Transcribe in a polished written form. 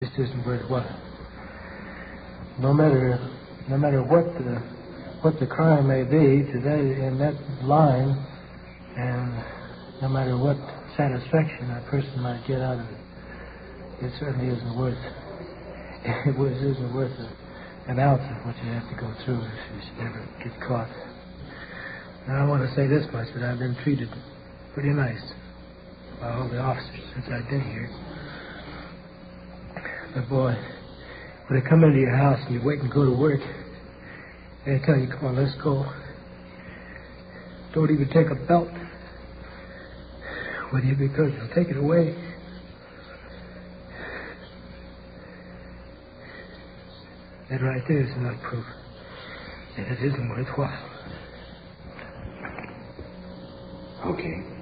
just isn't worthwhile. No matter what the crime may be in that line, and no matter what satisfaction a person might get out of it, it certainly isn't worth an ounce of what you have to go through if you should ever get caught. Now, I want to say this much, that I've been treated pretty nice by all the officers since I've been here. But boy, when they come into your house and you wait and go to work, they tell you, come on, let's go. Don't even take a belt with you because you'll take it away. That right there is enough proof that it isn't worthwhile. Okay.